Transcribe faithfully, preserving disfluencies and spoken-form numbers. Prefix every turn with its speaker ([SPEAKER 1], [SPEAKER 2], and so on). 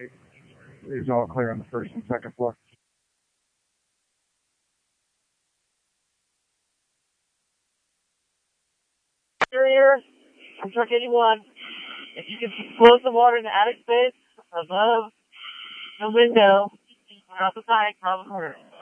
[SPEAKER 1] It's all clear on the first and second floor.
[SPEAKER 2] Exterior, I'm truck eighty-one. If you can close the water in the attic space above the window, across the tank, probably corner.